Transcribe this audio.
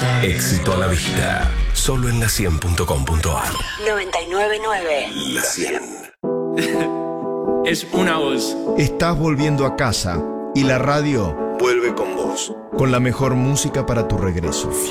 Éxito a la vista. Solo en la100.com.ar. 999. La 100. Es una voz. Estás volviendo a casa y la radio vuelve con vos. Con la mejor música para tu regreso.